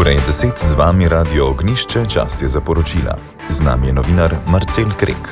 Ura je 10, z vami Radio Ognišče, čas je za poročila. Z nami je novinar Marcel Krek.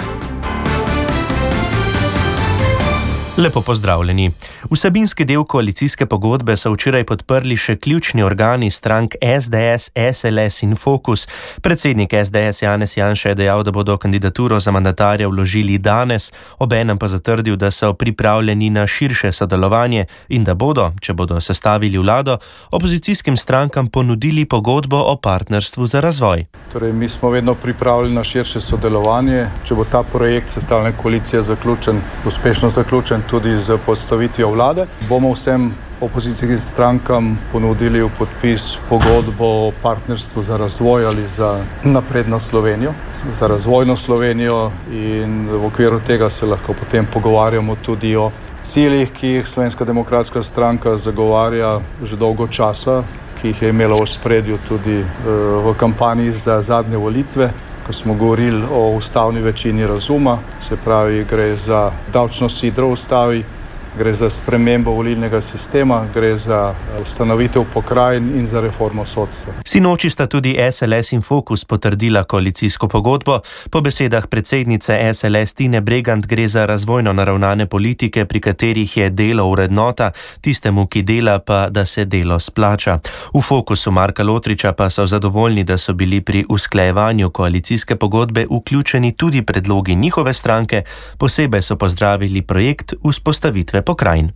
Lepo pozdravljeni. Vsebinski del koalicijske pogodbe so včeraj podprli še ključni organi strank SDS, SLS in Fokus. Predsednik SDS Janez Janša je dejal, da bodo kandidaturo za mandatarja vložili danes, obenem pa zatrdil, da so pripravljeni na širše sodelovanje in da bodo, če bodo sestavili vlado, opozicijskim strankam ponudili pogodbo o partnerstvu za razvoj. Torej, mi smo vedno pripravljeni na širše sodelovanje. Če bo ta projekt sestavljene koalicije uspešno zaključen tudi z postavitvijo vlade, bomo vsem opozicijskim strankam ponudili v podpis pogodbo o partnerstvu za razvoj ali za napredno Slovenijo, za razvojno Slovenijo, in v okviru tega se lahko potem pogovarjamo tudi o ciljih, ki jih Slovenska demokratska stranka zagovarja že dolgo časa, ki jih je imela v ospredju tudi v kampanji za zadnje volitve, ko smo govorili o ustavni večini razuma, se pravi, gre za davčno sidro v ustavi, gre za spremembo volilnega sistema, gre za ustanovitev pokrajin in za reformo sodstva. Sinoči sta tudi SLS in Fokus potrdila koalicijsko pogodbo. Po besedah predsednice SLS Tine Bregant gre za razvojno naravnane politike, pri katerih je delo vrednota, tistemu, ki dela, pa da se delo splača. V Fokusu Marka Lotriča pa so zadovoljni, da so bili pri usklajevanju koalicijske pogodbe vključeni tudi predlogi njihove stranke, posebej so pozdravili projekt vzpostavitve pokrajin.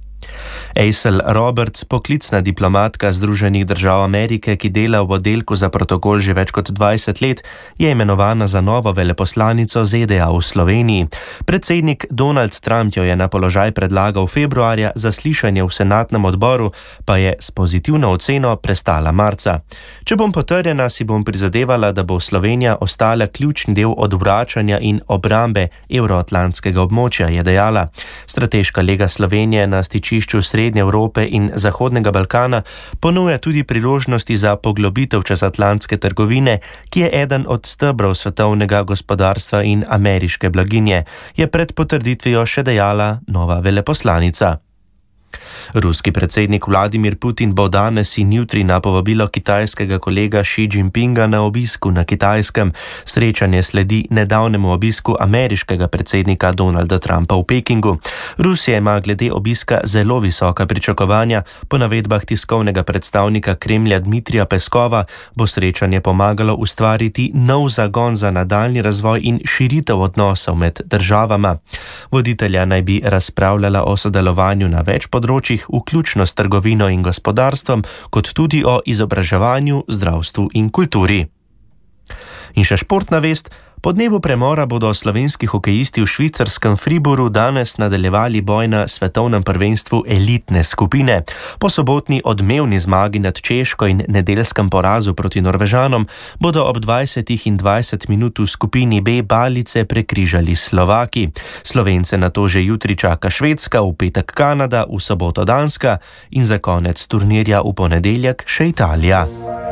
Aisel Roberts, poklicna diplomatka Združenih držav Amerike, ki dela v oddelku za protokol že več kot 20 let, je imenovana za novo veleposlanico ZDA v Sloveniji. Predsednik Donald Trump jo je na položaj predlagal februarja, zaslišanje v senatnem odboru pa je s pozitivno oceno prestala marca. Če bom potrjena, si bom prizadevala, da bo Slovenija ostala ključni del odvračanja in obrambe evroatlantskega območja, je dejala. Strateška lega Slovenije na stičišču Srednje Evrope in Zahodnega Balkana ponuja tudi priložnosti za poglobitev čezatlantske trgovine, ki je eden od stebrov svetovnega gospodarstva in ameriške blaginje, je pred potrditvijo še dejala nova veleposlanica. Ruski predsednik Vladimir Putin bo danes in jutri na povabilo kitajskega kolega Xi Jinpinga na obisku na Kitajskem. Srečanje sledi nedavnemu obisku ameriškega predsednika Donalda Trumpa v Pekingu. Rusija ima glede obiska zelo visoka pričakovanja. Po navedbah tiskovnega predstavnika Kremlja Dmitrija Peskova bo srečanje pomagalo ustvariti nov zagon za nadaljnji razvoj in širitev odnosov med državama. Voditelja naj bi razpravljala o sodelovanju na več področjih, vključno s trgovino in gospodarstvom, kot tudi o izobraževanju, zdravstvu in kulturi. In še športna vest. Po dnevu premora bodo slovenski hokejisti v švicarskem Fribourgu danes nadaljevali boj na svetovnem prvenstvu elitne skupine. Po sobotni odmevni zmagi nad Češko in nedeljskem porazu proti Norvežanom bodo ob 20 in 20 minut v skupini B balice prekrižali Slovaki. Slovence nato že jutri čaka Švedska, v petek Kanada, v soboto Danska in za konec turnirja v ponedeljek še Italija.